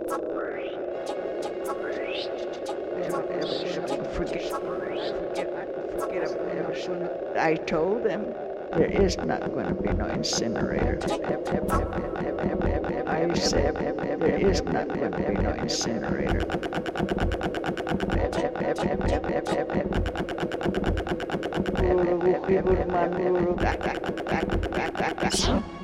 I told them there is not going to be no incinerator. I said there is not going to be no incinerator. Guru,